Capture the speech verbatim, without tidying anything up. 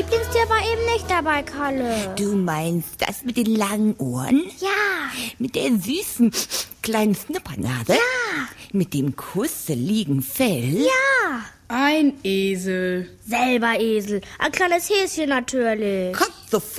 Lieblingstier war eben nicht dabei, Kalle. Du meinst das mit den langen Ohren? Ja. Mit der süßen kleinen Schnuppernase? Ja. Mit dem kusseligen Fell? Ja. Ein Esel. Selber Esel. Ein kleines Häschen natürlich. Kommt sofort.